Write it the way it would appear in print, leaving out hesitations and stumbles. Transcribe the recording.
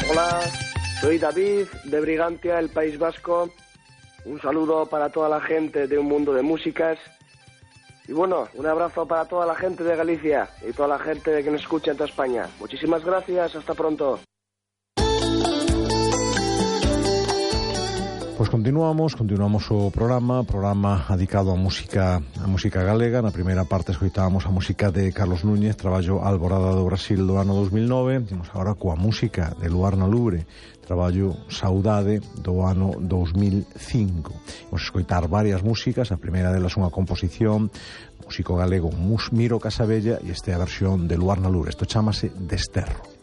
Hola, soy David de Brigantia, el País Vasco. Un saludo para toda la gente de Un Mundo de Músicas. Y bueno, un abrazo para toda la gente de Galicia y toda la gente que nos escucha en toda España. Muchísimas gracias, hasta pronto. Pois continuamos o programa dedicado a música galega. Na primeira parte escoitábamos a música de Carlos Núñez, traballo Alborada do Brasil do ano 2009. Temos agora coa música de Luar na Lubre, traballo Saudade do ano 2005. Vamos escoitar varias músicas. A primeira delas unha composición músico galego Miro Casabella, e esta é a versión de Luar na Lubre. Isto chámase Desterro.